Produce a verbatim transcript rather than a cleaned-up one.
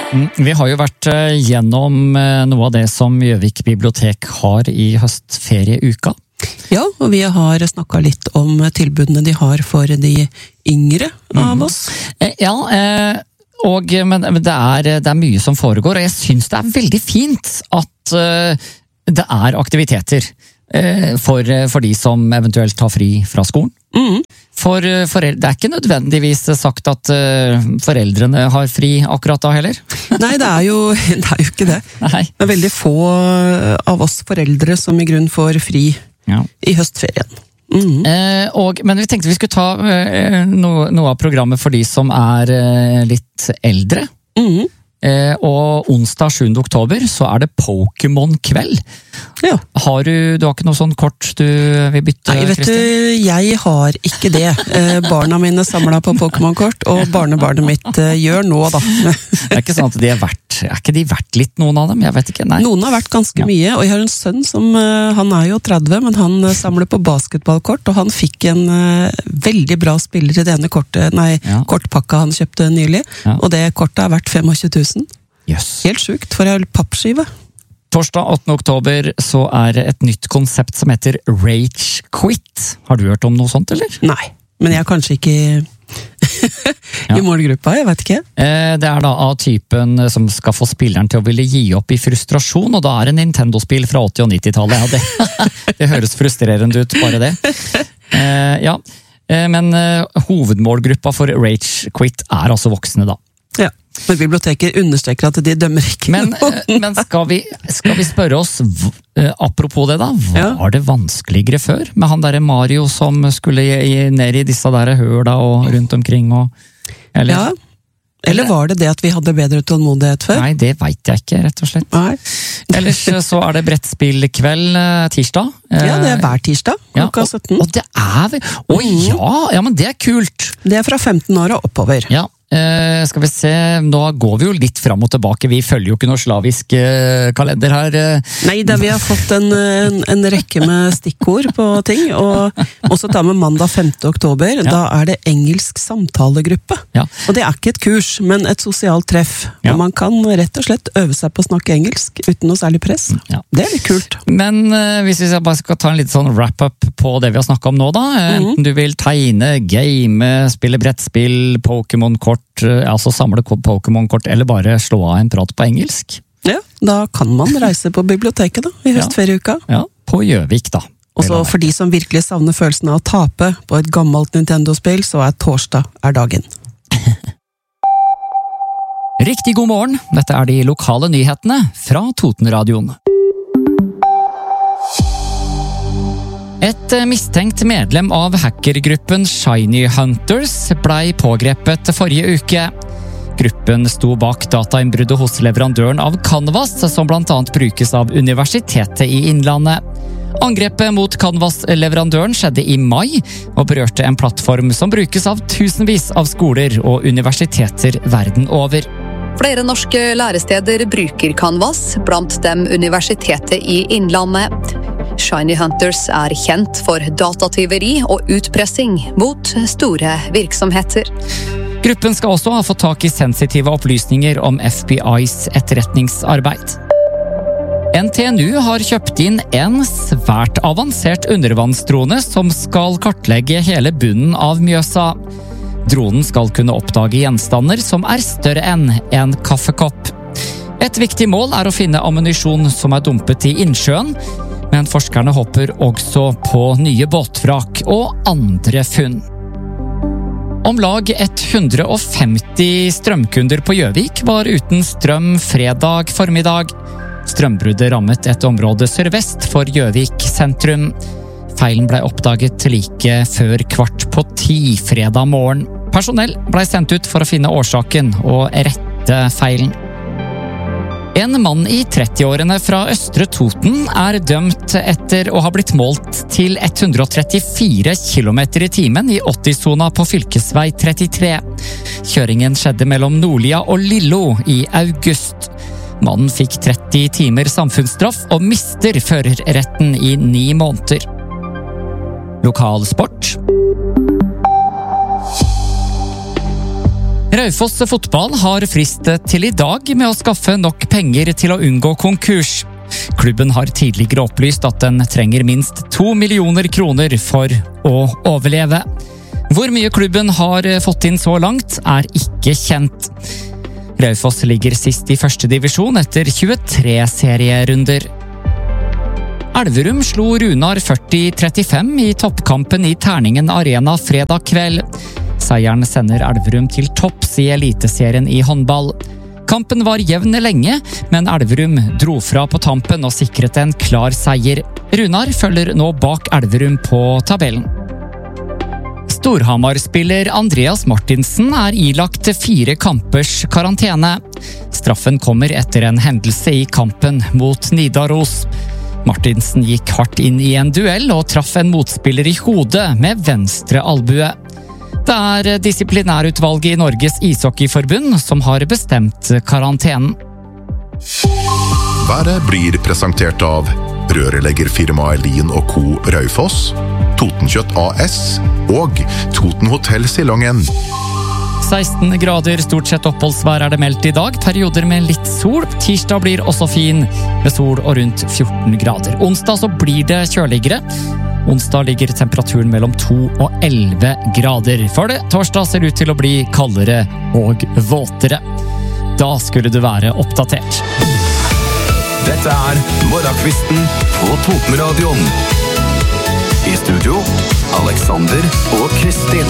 Vi har jo vært gjennom noe av det som Gjøvik bibliotek har i høstferieuka. Ja, og vi har snakket litt om tilbudene de har for de yngre av oss. Mm. Ja, og, men det er, det er mye som foregår, og jeg synes det er veldig fint at det er aktiviteter for, for de som eventuelt tar fri fra skolen. Mm. For foreldre, det er ikke nødvendigvis sagt at foreldrene har fri akkurat da heller. Nei, det er jo, det er jo ikke det. Nei. Det er veldig få av oss foreldre som i grunn får fri ja. I høstferien. Mm. Eh, og, men vi tenkte vi skulle ta eh, noe, noe av programmet for de som er eh, litt eldre. Mm. Eh, og onsdag sjuende oktober så er det Pokémon-kveld. Ja. Har du, du har ikke noe sånn kort du vil bytte? Nei, vet Christian? du, jeg har ikke det. Eh, barna mine samlet på Pokémon-kort, og barnebarnet mitt eh, gjør nå da. Det er ikke sånn at de er verdt, er ikke de verdt litt noen av dem? Jeg vet ikke, nei. Noen har vært ganske Ja. mye, og jeg har en sønn som, eh, han er jo tretti, men han eh, samler på basketballkort, og han fikk en eh, veldig bra spiller i det ene kortet, nei, Ja. kortpakka han kjøpte nylig, Ja. og det kortet er verdt tjuefem tusen. Jøss. Helt sjukt, for en pappskive. Torsdag åttende oktober så er det et nytt konsept som heter Rage Quit. Har du hørt om noe sånt, eller? Nei, men jeg er kanskje ikke i, Ja. i målgruppa, jeg vet ikke. Eh, Det er da av typen som skal få spilleren til å ville gi opp i frustrasjon, og da er det Nintendo-spill fra åtti- og nittitallet. Ja, det, det høres frustrerende ut, bare det. Eh, ja, eh, men eh, hovedmålgruppa for Rage Quit er altså voksne da. Ja, men biblioteket understreker at de dømmer ikke Men, noen. eh, men skal, vi, skal vi spørre oss, v- eh, apropos det da, var det vanskeligere før? Med han der Mario som skulle i, i- ned i disse der høla og rundt omkring og... Eller? Ja, eller var det det at vi hadde bedre tålmodighet før? Nei, det vet jeg ikke, rett og slett. Nei. Ellers så er det brettspillkveld eh, tirsdag. Ja, det er hver tirsdag, Ja, klokka og, sytten. og det er vel... Å ja, ja, men det er kult! Det er fra femten år og oppover. Ja, eh, skal vi se, nå går vi jo litt fram og tilbake, vi følger jo ikke noe slavisk eh, kalender her. eh. Nei, da vi har fått en, en, en rekke med stikkord på ting, og også ta med mandag femte oktober, da er det engelsk samtalegruppe. Ja. Og det er ikke et kurs, men et sosialt treff. Ja. Og man kan rett og slett øve seg på å snakke engelsk, uten noe særlig press. Ja. Det er litt kult. Men eh, hvis vi bare skal ta en litt sånn wrap-up på det vi har snakket om nå da, eh, enten du vil tegne, game, spille brettspill, Pokémon-kort, eh, altså samle ko- Pokémon-kort, eller bare slå av en prat på engelsk. Ja, da kan man reise på biblioteket da, i høstferieuka. Ja, på Gjøvik da. Og så for de som virkelig savner følelsen av å tape på et gammelt Nintendo-spill, så er torsdag er dagen. Riktig god morgen, dette er de lokale nyhetene fra Totenradioen. Et mistenkt medlem av hackergruppen Shiny Hunters blei pågrepet forrige uke. Gruppen sto bak datainnbruddet hos leverandøren av Canvas, som blant annet brukes av Universitetet i Innlandet. Angrepet mot Canvas-leverandøren skjedde i mai, og berørte en plattform som brukes av tusenvis av skoler og universiteter verden over. Flere norske læresteder bruker Canvas, blant dem Universitetet i Innlandet. Shiny Hunters er kjent for datatyveri og utpressing mot store virksomheter. Gruppen skal også ha fått tak i sensitive opplysninger om F B I's etterretningsarbeid. N T N U har kjøpt inn en svært avansert undervannsdrone som skal kartlegge hele bunnen av Mjøsa. Dronen skal kunne oppdage gjenstander som er større enn en kaffekopp. Et viktig mål er å finne ammunisjon som er dumpet i innsjøen, men forskerne håper også på nye båtvrak og andre funn. Om lag hundre og femti strømkunder på Gjøvik var uten strøm fredag formiddag. Strømbruddet rammet et område sørvest for Gjøvik sentrum. Feilen ble oppdaget like før kvart på ti fredag morgen. Personell ble sendt ut for å finne årsaken og rette feilen. En mann i trettiårene fra Østre Toten er dømt etter å ha blitt målt til hundre og trettifire kilometer i timen i åtti-sona på fylkesvei trettitre. Kjøringen skjedde mellom Nordlia og Lillo i august. Mannen fikk tretti timer samfunnsstraff og mister førerretten i ni måneder. Lokal sport. Raufoss fotball har frist til i dag med å skaffe nok penger til å unngå konkurs. Klubben har tidligere opplyst at den trenger minst to millioner kroner for å overleve. Hvor mye klubben har fått inn så langt, er ikke kjent. Raufoss ligger sist i første divisjon etter tjuetre serierunder. Elverum slo Runar førti trettifem i toppkampen i Terningen Arena fredag kveld. Seieren sender Elverum til topps i Eliteserien i håndball. Kampen var jevn lenge, men Elverum dro fra på tampen og sikret en klar seier. Runar følger nå bak Elverum på tabellen. Storhamar-spiller Andreas Martinsen er ilagt fire kampers karantene. Straffen kommer etter en hendelse i kampen mot Nidaros. Martinsen gikk hardt inn i en duell og traff en motspiller i hodet med venstre albue. Det er disiplinærutvalget i Norges ishockeyforbund som har bestemt karantenen. Været blir presentert av rørleggerfirmaet Lien og Co. Raufoss, Totenkjøtt A S og Toten Hotel Silongen. seksten grader, stort sett oppholdsvær er det meldt i dag, perioder med litt sol. Tirsdag blir også fin, med sol og rundt fjorten grader. Onsdag så blir det kjøligere. Onsdag ligger temperaturen mellom to og elleve grader. For det, torsdag ser ut til å bli kaldere og våtere. Da skulle du være oppdatert. Dette er Morgenkvisten på Totenradioen. I studio, Alexander og Kristin.